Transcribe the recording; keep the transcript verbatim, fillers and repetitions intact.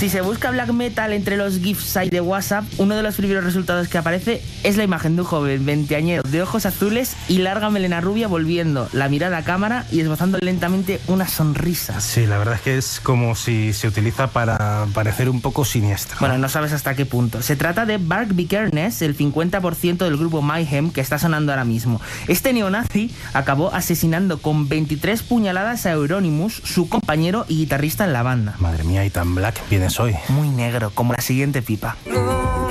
Si se busca black metal entre los GIFs de WhatsApp, uno de los primeros resultados que aparece es la imagen de un joven veinteañero de ojos azules y larga melena rubia volviendo la mirada a cámara y esbozando lentamente una sonrisa. Sí, la verdad es que es como si se utiliza para parecer un poco siniestro. Bueno, no sabes hasta qué punto. Se trata de Bark Vikernes, el cincuenta por ciento del grupo Mayhem que está sonando ahora mismo. Este neonazi acabó asesinando con veintitrés puñaladas a Euronymous, su compañero y guitarrista en la banda. Madre mía, y tan black vienes hoy. Muy negro, como la siguiente pipa.